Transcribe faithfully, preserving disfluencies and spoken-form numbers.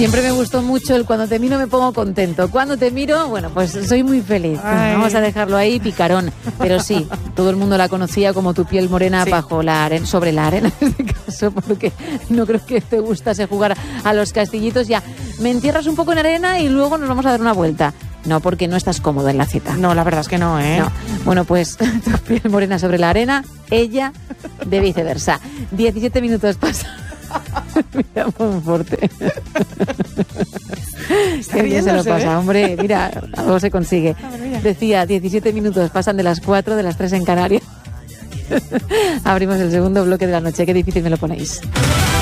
Siempre me gustó mucho el cuando te miro me pongo contento. Cuando te miro, bueno, pues soy muy feliz. Ay. Vamos a dejarlo ahí, picarón. Pero sí, todo el mundo la conocía como tu piel morena sí. bajo la arena, sobre la arena en este caso, porque no creo que te gustase jugar a los castillitos. Ya, me entierras un poco en arena y luego nos vamos a dar una vuelta. No, porque no estás cómodo en la cita. No, la verdad es que no, ¿eh? No. Bueno, pues tu piel morena sobre la arena, ella de viceversa. diecisiete minutos pasan. Mira, Monforte. Qué bien se lo pasa, ¿eh? Hombre, mira, algo se consigue. Decía, diecisiete minutos pasan de las cuatro, de las tres en Canarias. Abrimos el segundo bloque de la noche. Qué difícil me lo ponéis.